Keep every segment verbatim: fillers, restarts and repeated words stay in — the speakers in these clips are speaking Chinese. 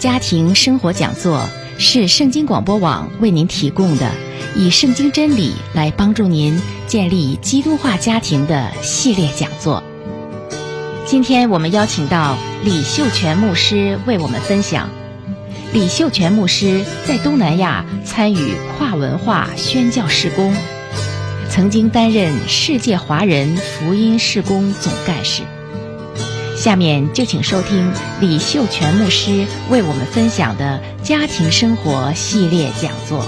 家庭生活讲座是圣经广播网为您提供的以圣经真理来帮助您建立基督化家庭的系列讲座。今天我们邀请到李秀全牧师为我们分享。李秀全牧师在东南亚参与跨文化宣教事工，曾经担任世界华人福音事工总干事。下面就请收听李秀全牧师为我们分享的家庭生活系列讲座。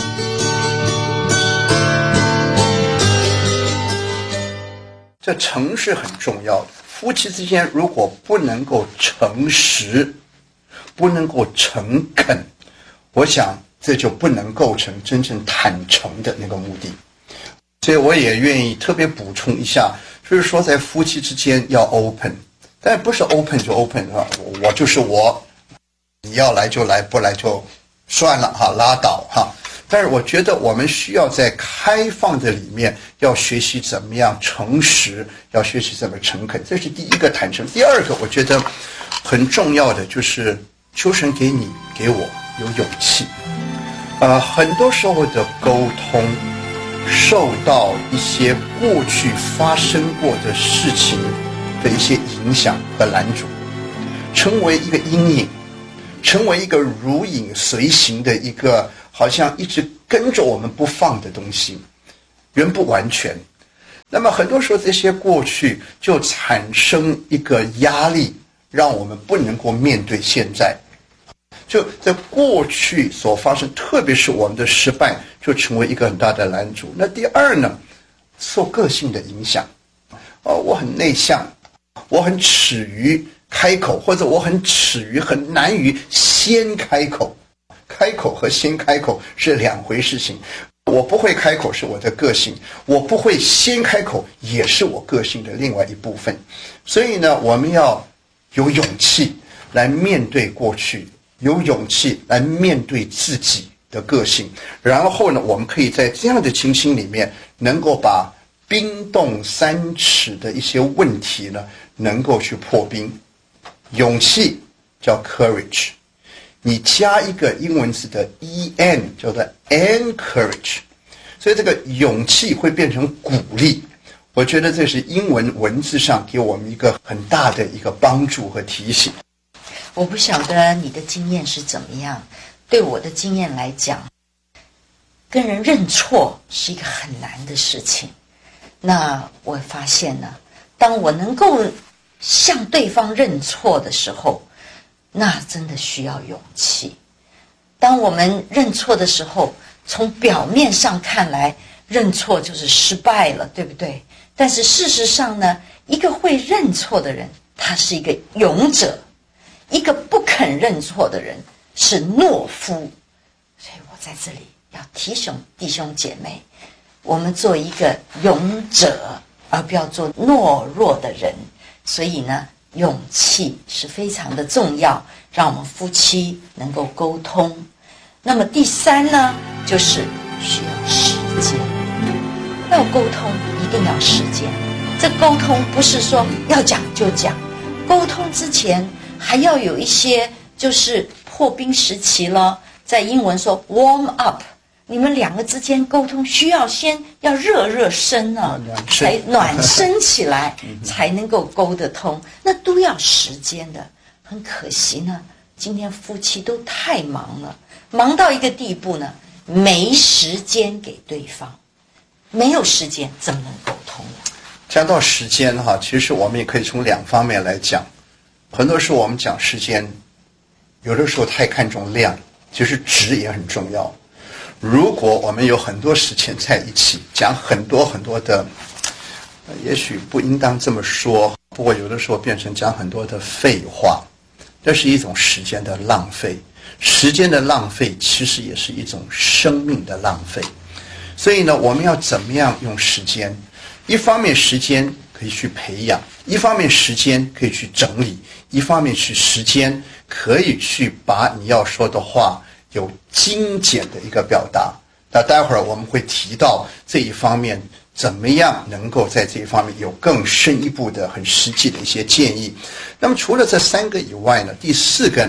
这诚实很重要的，夫妻之间如果不能够诚实，不能够诚恳，我想这就不能构成真正坦诚的那个目的。所以我也愿意特别补充一下，就是说在夫妻之间要 open， 但不是 open 就 open 啊，我就是我，你要来就来，不来就算了哈，拉倒哈。但是我觉得我们需要在开放的里面要学习怎么样诚实，要学习怎么诚恳，这是第一个坦诚。第二个我觉得很重要的就是求神给你给我有勇气。呃，很多时候的沟通受到一些过去发生过的事情的一些影响和拦阻，成为一个阴影，成为一个如影随形的一个好像一直跟着我们不放的东西，原不完全。那么很多时候这些过去就产生一个压力，让我们不能够面对现在。就在过去所发生，特别是我们的失败，就成为一个很大的拦阻。那第二呢，受个性的影响。哦，我很内向，我很耻于开口，或者我很耻于很难于先开口。开口和先开口是两回事情，我不会开口是我的个性，我不会先开口也是我个性的另外一部分。所以呢，我们要有勇气来面对过去，有勇气来面对自己的个性，然后呢，我们可以在这样的情形里面能够把冰冻三尺的一些问题呢能够去破冰。勇气叫 courage，你加一个英文字的 en 叫做 encourage， 所以这个勇气会变成鼓励。我觉得这是英文文字上给我们一个很大的一个帮助和提醒。 我不晓得你的经验是怎么样，对我的经验来讲，跟人认错是一个很难的事情。那我发现呢，当我能够向对方认错的时候，那真的需要勇气。当我们认错的时候，从表面上看来，认错就是失败了，对不对？但是事实上呢，一个会认错的人，他是一个勇者；一个不肯认错的人是懦夫。所以我在这里要提醒弟兄姐妹，我们做一个勇者，而不要做懦弱的人。所以呢，勇气是非常的重要，让我们夫妻能够沟通。那么第三呢，就是需要时间。要沟通一定要时间，这沟通不是说要讲就讲，沟通之前还要有一些就是破冰时期了，在英文说 warm up， 你们两个之间沟通需要先要热热身啊，才暖身起来才能够沟得通，那都要时间的。很可惜呢，今天夫妻都太忙了，忙到一个地步呢，没时间给对方，没有时间怎么能沟通呢？ 讲到时间哈，其实我们也可以从两方面来讲。很多时候我们讲时间，有的时候太看重量，其实质也很重要。如果我们有很多时间在一起，讲很多很多的，也许不应当这么说，不过有的时候变成讲很多的废话，这是一种时间的浪费。时间的浪费其实也是一种生命的浪费。所以呢，我们要怎么样用时间？一方面时间可以去培养，一方面时间可以去整理，一方面是时间可以去把你要说的话有精简的一个表达。那待会儿我们会提到这一方面怎么样能够在这一方面有更深一步的很实际的一些建议。那么除了这三个以外呢，第四个呢，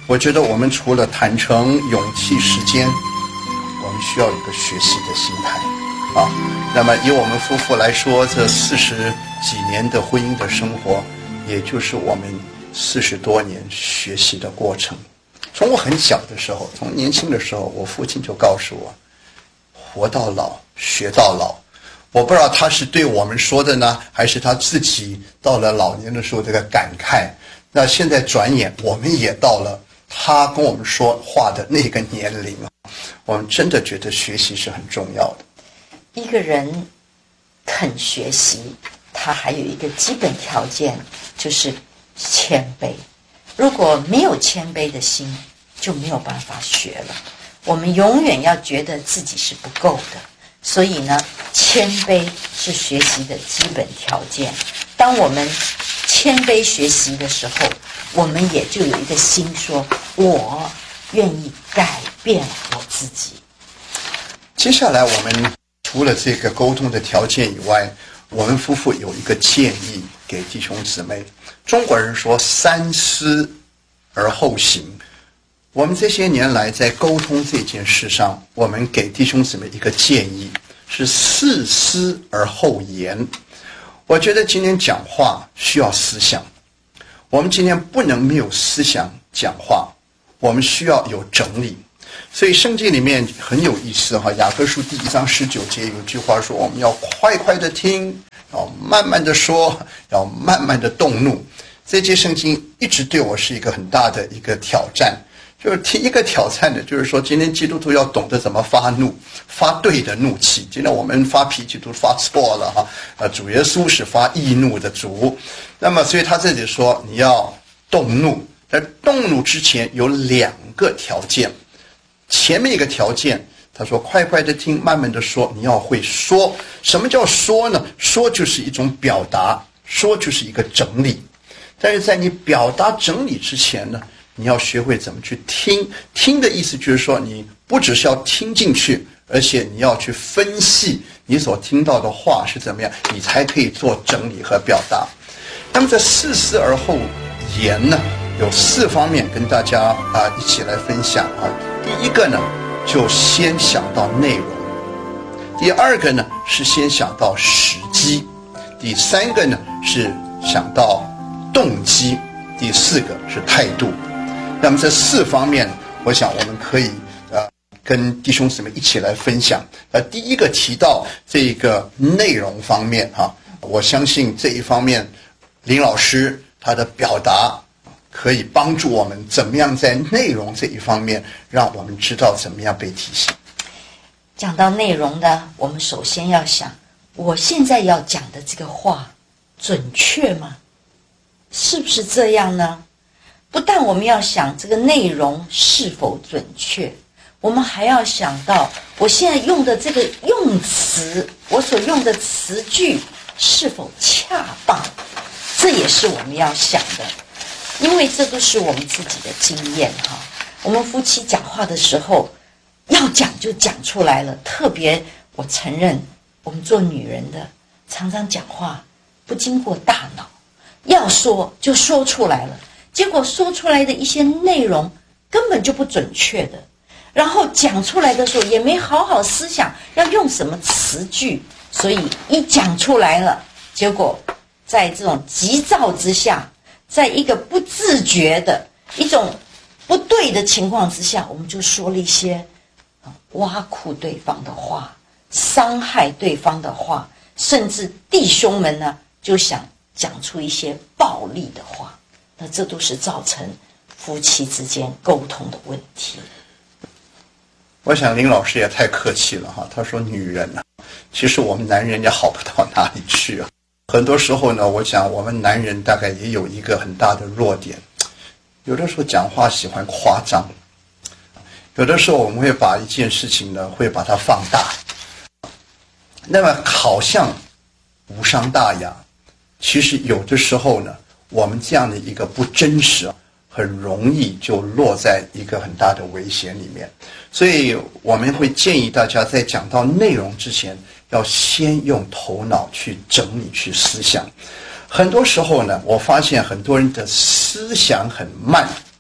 我觉得我们除了坦诚、勇气、时间，我们需要一个学习的心态啊。那么以我们夫妇来说，这四十几年的婚姻的生活，也就是我们四十多年学习的过程。从我很小的时候，从年轻的时候，我父亲就告诉我，活到老，学到老。我不知道他是对我们说的呢，还是他自己到了老年的时候这个感慨。那现在转眼我们也到了他跟我们说话的那个年龄，我们真的觉得学习是很重要的。 一个人肯学习，他还有一个基本条件，就是谦卑。如果没有谦卑的心，就没有办法学了。我们永远要觉得自己是不够的，所以呢，谦卑是学习的基本条件。当我们谦卑学习的时候，我们也就有一个心说，我愿意改变我自己。 接下来我们除了这个沟通的条件以外，我们夫妇有一个建议给弟兄姊妹。中国人说三思而后行，我们这些年来在沟通这件事上，我们给弟兄姊妹一个建议，是四思而后言。我觉得今天讲话需要思想，我们今天不能没有思想讲话，我们需要有整理。所以圣经里面很有意思哈，雅各书第一章十九节有句话说，我们要快快的听，要慢慢的说，要慢慢的动怒。这节圣经一直对我是一个很大的一个挑战，就是第一个挑战的就是说，今天基督徒要懂得怎么发怒，发对的怒气。今天我们发脾气都发错了哈，呃，主耶稣是发易怒的主，那么所以他这里说你要动怒，在动怒之前有两个条件。前面一个条件，他说快快的听，慢慢的说，你要会说。什么叫说呢？说就是一种表达，说就是一个整理。但是在你表达整理之前呢，你要学会怎么去听。听的意思就是说，你不只是要听进去，而且你要去分析你所听到的话是怎么样，你才可以做整理和表达。那么在四思而后言呢，有四方面跟大家啊一起来分享啊。第一个呢，就先想到内容；第二个呢，是先想到时机；第三个呢，是想到动机；第四个是态度。那么这四方面，我想我们可以呃跟弟兄姊妹一起来分享。呃，第一个提到这个内容方面哈、啊，我相信这一方面，林老师他的表达可以帮助我们怎么样在内容这一方面，让我们知道怎么样被提醒。 讲到内容呢，我们首先要想，我现在要讲的这个话准确吗？是不是这样呢？不但我们要想这个内容是否准确，我们还要想到我现在用的这个用词，我所用的词句是否恰当，这也是我们要想的。因为这都是我们自己的经验哈，我们夫妻讲话的时候，要讲就讲出来了。特别我承认，我们做女人的常常讲话不经过大脑，要说就说出来了，结果说出来的一些内容根本就不准确的，然后讲出来的时候也没好好思想要用什么词句，所以一讲出来了，结果在这种急躁之下，在一个不自觉的一种不对的情况之下，我们就说了一些挖苦对方的话，伤害对方的话，甚至弟兄们呢就想讲出一些暴力的话，那这都是造成夫妻之间沟通的问题。 我想林老师也太客气了哈，他说女人啊，其实我们男人也好不到哪里去啊。很多时候呢，我想我们男人大概也有一个很大的弱点，有的时候讲话喜欢夸张，有的时候我们会把一件事情呢会把它放大，那么好像无伤大雅，其实有的时候呢，我们这样的一个不真实很容易就落在一个很大的危险里面。所以我们会建议大家在讲到内容之前，要先用头脑去整理去思想。很多时候呢，我发现很多人的思想很慢，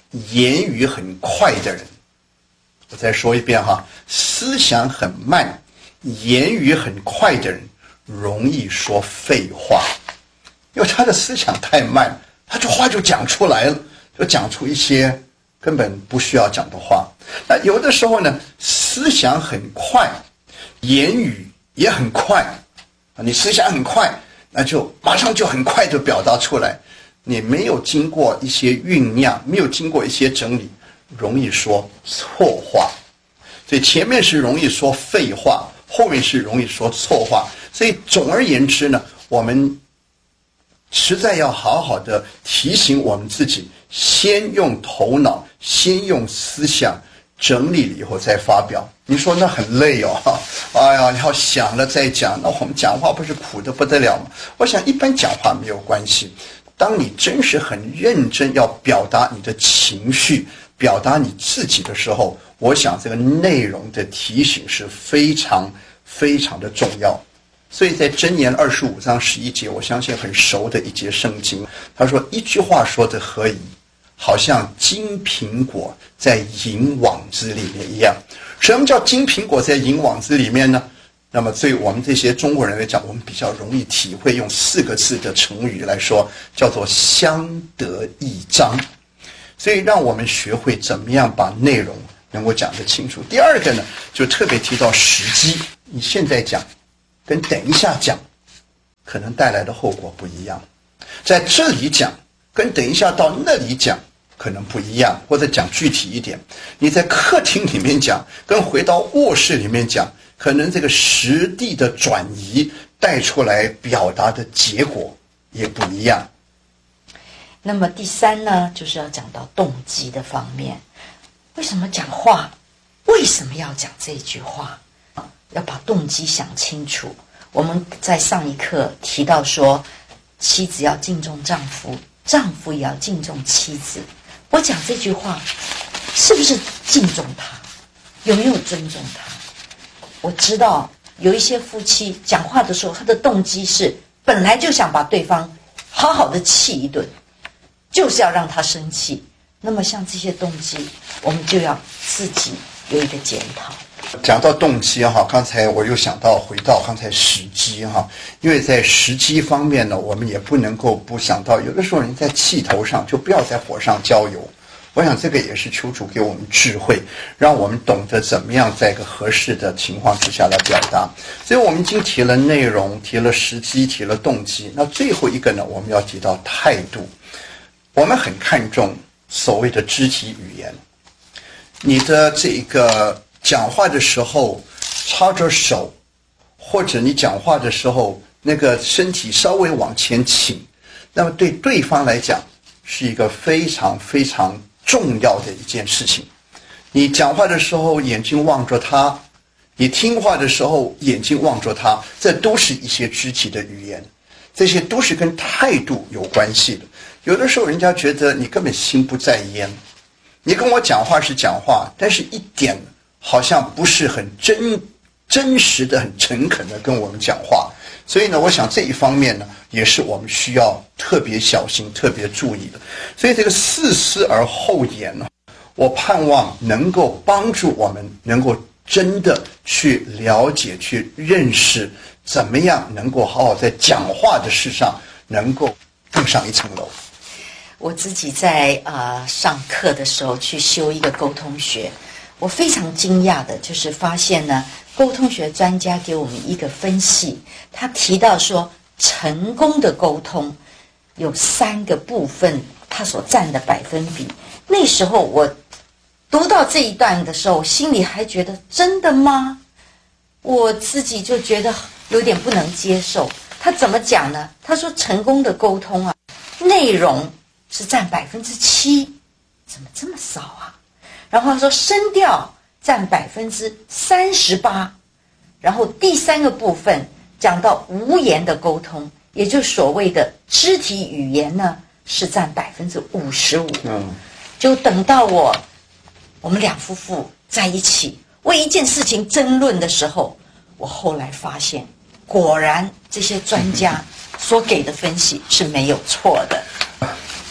言语很快的人。我再说一遍哈，思想很慢，言语很快的人容易说废话，因为他的思想太慢，他这话就讲出来了，就讲出一些根本不需要讲的话。那有的时候呢，思想很快，言语也很快，你思想很快，那就马上就很快就表达出来，你没有经过一些酝酿，没有经过一些整理，容易说错话。所以前面是容易说废话，后面是容易说错话。所以总而言之呢，我们实在要好好的提醒我们自己，先用头脑，先用思想整理了以后再发表。你说那很累哦，哎呀，你要想了再讲，那我们讲话不是苦得不得了吗？我想一般讲话没有关系，当你真是很认真要表达你的情绪，表达你自己的时候，我想这个内容的提醒是非常非常的重要。所以在箴言二十五章十一节，我相信很熟的一节圣经，他说一句话说得何以，好像金苹果在银网子里面一样。什么叫金苹果在银网子里面呢？那么对我们这些中国人来讲，我们比较容易体会，用四个字的成语来说，叫做相得益彰。所以让我们学会怎么样把内容能够讲得清楚。第二个呢，就特别提到时机，你现在讲跟等一下讲可能带来的后果不一样，在这里讲跟等一下到那里讲可能不一样，或者讲具体一点，你在客厅里面讲跟回到卧室里面讲，可能这个实地的转移带出来表达的结果也不一样。 那么第三呢，就是要讲到动机的方面。为什么讲话？为什么要讲这句话？要把动机想清楚。我们在上一课提到说，妻子要敬重丈夫，丈夫也要敬重妻子。我讲这句话，是不是敬重他？有没有尊重他？我知道有一些夫妻讲话的时候，他的动机是本来就想把对方好好的气一顿，就是要让他生气。那么像这些动机，我们就要自己有一个检讨。 讲到动机哈，刚才我又想到回到刚才时机哈，因为在时机方面呢，我们也不能够不想到，有的时候人在气头上就不要在火上浇油。我想这个也是求主给我们智慧，让我们懂得怎么样在一个合适的情况之下来表达。所以我们已经提了内容，提了时机，提了动机，那最后一个呢，我们要提到态度。我们很看重所谓的肢体语言，你的这个讲话的时候插着手，或者你讲话的时候那个身体稍微往前倾，那么对对方来讲是一个非常非常重要的一件事情。你讲话的时候眼睛望着他，你听话的时候眼睛望着他，这都是一些肢体的语言，这些都是跟态度有关系的。有的时候人家觉得你根本心不在焉，你跟我讲话是讲话，但是一点好像不是很真真实的、很诚恳的跟我们讲话。所以呢，我想这一方面呢，也是我们需要特别小心、特别注意的。所以这个四思而后言呢，我盼望能够帮助我们能够真的去了解、去认识，怎么样能够好好在讲话的事上能够更上一层楼。 我自己在呃上课的时候去修一个沟通学，我非常惊讶的就是发现呢，沟通学专家给我们一个分析，他提到说，成功的沟通有三个部分，它所占的百分比。那时候我读到这一段的时候，心里还觉得真的吗？我自己就觉得有点不能接受。他怎么讲呢？他说成功的沟通啊，内容是占百分之七，怎么这么少啊？然后他说声调占百分之三十八，然后第三个部分讲到无言的沟通，也就是所谓的肢体语言呢，是占百分之五十五。嗯，就等到我我们两夫妇在一起为一件事情争论的时候，我后来发现，果然这些专家所给的分析是没有错的。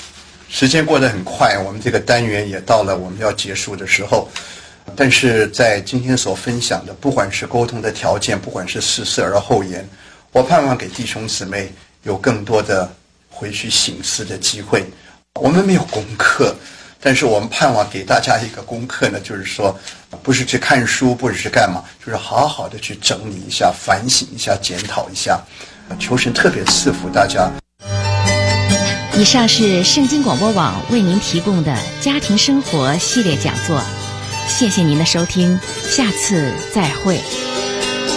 时间过得很快，我们这个单元也到了我们要结束的时候。但是在今天所分享的，不管是沟通的条件，不管是似是而后言，我盼望给弟兄姊妹有更多的回去省思的机会。我们没有功课，但是我们盼望给大家一个功课呢，就是说不是去看书，不是去干嘛，就是好好的去整理一下，反省一下，检讨一下。求神特别赐福大家。 以上是圣经广播网为您提供的家庭生活系列讲座，谢谢您的收听，下次再会。